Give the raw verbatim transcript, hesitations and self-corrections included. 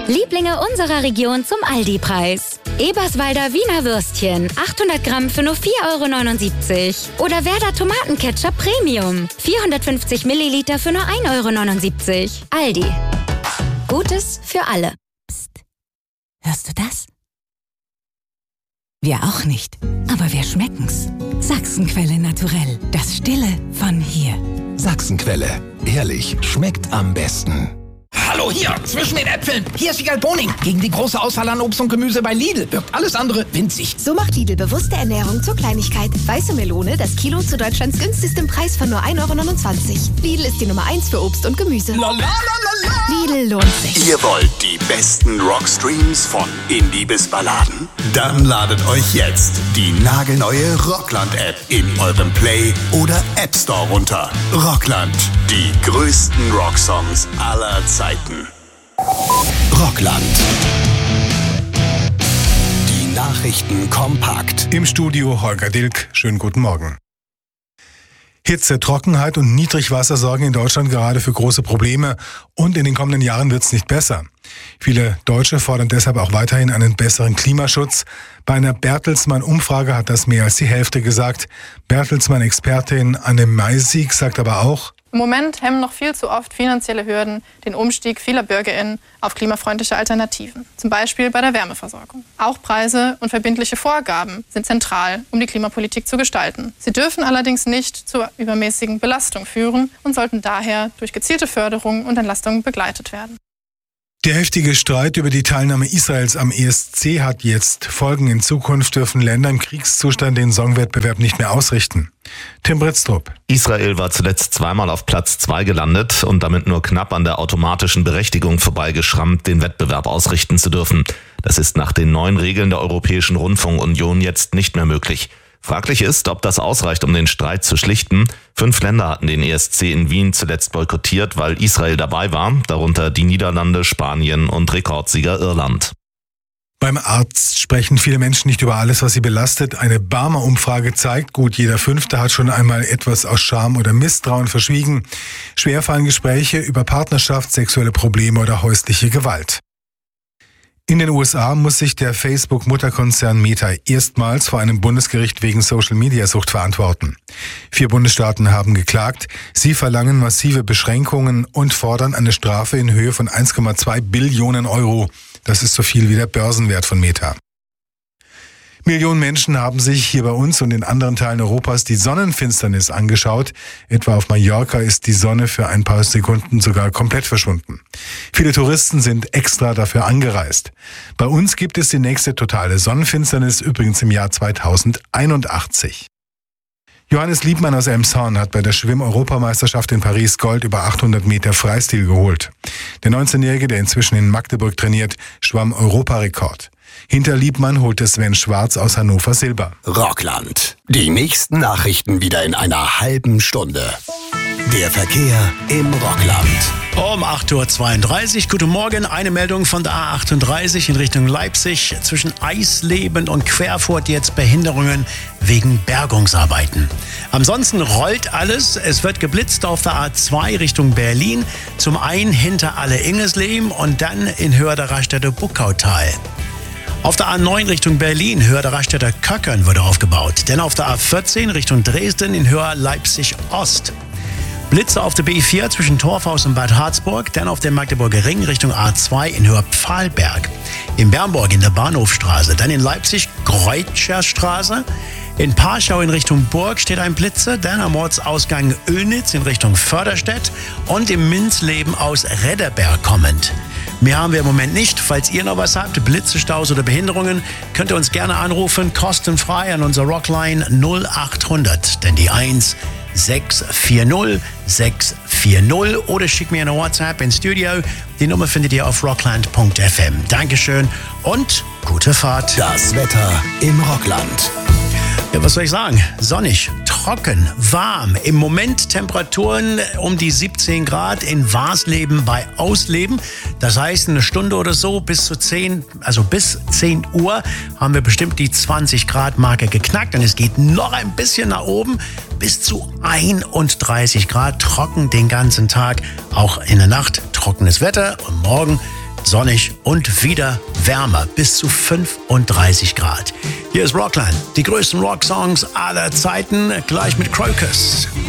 Lieblinge unserer Region zum Aldi-Preis. Eberswalder Wiener Würstchen, achthundert Gramm für nur vier Euro neunundsiebzig. Oder Werder Tomatenketchup Premium, vierhundertfünfzig Milliliter für nur ein Euro neunundsiebzig. Aldi. Gutes für alle. Psst. Hörst du das? Wir auch nicht, aber wir schmecken's. Sachsenquelle Naturell, das Stille von hier. Sachsenquelle, ehrlich, schmeckt am besten. Hallo hier, zwischen den Äpfeln. Hier ist Wiegald Boning. Gegen die große Auswahl an Obst und Gemüse bei Lidl wirkt alles andere winzig. So macht Lidl bewusste Ernährung zur Kleinigkeit. Weiße Melone, das Kilo zu Deutschlands günstigstem Preis von nur ein Euro neunundzwanzig. Lidl ist die Nummer eins für Obst und Gemüse. La, la, la, la, la. Lidl lohnt sich. Ihr wollt die besten Rockstreams von Indie bis Balladen? Dann ladet euch jetzt die nagelneue Rockland-App in eurem Play- oder App Store runter. Rockland, die größten Rocksongs aller Zeiten. Rockland. Die Nachrichten kompakt. Im Studio Holger Dilk. Schönen guten Morgen. Hitze, Trockenheit und Niedrigwasser sorgen in Deutschland gerade für große Probleme und in den kommenden Jahren wird es nicht besser. Viele Deutsche fordern deshalb auch weiterhin einen besseren Klimaschutz. Bei einer Bertelsmann-Umfrage hat das mehr als die Hälfte gesagt. Bertelsmann-Expertin Anne Meisig sagt aber auch: Im Moment hemmen noch viel zu oft finanzielle Hürden den Umstieg vieler BürgerInnen auf klimafreundliche Alternativen, zum Beispiel bei der Wärmeversorgung. Auch Preise und verbindliche Vorgaben sind zentral, um die Klimapolitik zu gestalten. Sie dürfen allerdings nicht zur übermäßigen Belastung führen und sollten daher durch gezielte Förderung und Entlastung begleitet werden. Der heftige Streit über die Teilnahme Israels am E S C hat jetzt Folgen. In Zukunft dürfen Länder im Kriegszustand den Songwettbewerb nicht mehr ausrichten. Tim Britztrup. Israel war zuletzt zweimal auf Platz zwei gelandet und damit nur knapp an der automatischen Berechtigung vorbeigeschrammt, den Wettbewerb ausrichten zu dürfen. Das ist nach den neuen Regeln der Europäischen Rundfunkunion jetzt nicht mehr möglich. Fraglich ist, ob das ausreicht, um den Streit zu schlichten. Fünf Länder hatten den E S C in Wien zuletzt boykottiert, weil Israel dabei war, darunter die Niederlande, Spanien und Rekordsieger Irland. Beim Arzt sprechen viele Menschen nicht über alles, was sie belastet. Eine Barmer-Umfrage zeigt, gut jeder Fünfte hat schon einmal etwas aus Scham oder Misstrauen verschwiegen. Schwer fallen Gespräche über Partnerschaft, sexuelle Probleme oder häusliche Gewalt. In den U S A muss sich der Facebook-Mutterkonzern Meta erstmals vor einem Bundesgericht wegen Social-Media-Sucht verantworten. Vier Bundesstaaten haben geklagt. Sie verlangen massive Beschränkungen und fordern eine Strafe in Höhe von eins Komma zwei Billionen Euro. Das ist so viel wie der Börsenwert von Meta. Millionen Menschen haben sich hier bei uns und in anderen Teilen Europas die Sonnenfinsternis angeschaut. Etwa auf Mallorca ist die Sonne für ein paar Sekunden sogar komplett verschwunden. Viele Touristen sind extra dafür angereist. Bei uns gibt es die nächste totale Sonnenfinsternis, übrigens im Jahr zweitausendeinundachtzig. Johannes Liebmann aus Elmshorn hat bei der Schwimm-Europameisterschaft in Paris Gold über achthundert Meter Freistil geholt. Der neunzehnjährige, der inzwischen in Magdeburg trainiert, schwamm Europarekord. Hinter Liebmann holte Sven Schwarz aus Hannover Silber. Rockland. Die nächsten Nachrichten wieder in einer halben Stunde. Der Verkehr im Rockland. Um acht Uhr zweiunddreißig. Guten Morgen. Eine Meldung von der A achtunddreißig in Richtung Leipzig. Zwischen Eisleben und Querfurt jetzt Behinderungen wegen Bergungsarbeiten. Ansonsten rollt alles. Es wird geblitzt auf der A zwei Richtung Berlin. Zum einen hinter Alle-Ingesleben und dann in Höhe der Raststätte Buckautal. Auf der A neun Richtung Berlin, Höhe der Raststätte Köckern, wurde aufgebaut. Denn auf der A vierzehn Richtung Dresden in Höhe Leipzig-Ost. Blitze auf der B vier zwischen Torfhaus und Bad Harzburg, dann auf dem Magdeburger Ring Richtung A zwei in Höhe Pfahlberg. In Bernburg in der Bahnhofstraße, dann in Leipzig Greutscherstraße. In Parschau in Richtung Burg steht ein Blitzer, dann am Ortsausgang Oelnitz in Richtung Förderstedt und im Minzleben aus Redderberg kommend. Mehr haben wir im Moment nicht. Falls ihr noch was habt, Blitze, Staus oder Behinderungen, könnt ihr uns gerne anrufen, kostenfrei an unser Rockline null achthundert, denn die eins sechs vier null sechs vier null oder schickt mir eine WhatsApp ins Studio. Die Nummer findet ihr auf rockland punkt f m. Dankeschön und gute Fahrt. Das Wetter im Rockland. Ja, was soll ich sagen? Sonnig, trocken, warm. Im Moment Temperaturen um die siebzehn Grad in Warsleben bei Ausleben. Das heißt, eine Stunde oder so bis zu zehn, also bis zehn Uhr haben wir bestimmt die zwanzig Grad Marke geknackt. Und es geht noch ein bisschen nach oben bis zu einunddreißig Grad. Trocken den ganzen Tag. Auch in der Nacht trockenes Wetter. Und morgen sonnig und wieder wärmer, bis zu fünfunddreißig Grad. Hier ist Rockland, die größten Rocksongs aller Zeiten, gleich mit Crocus.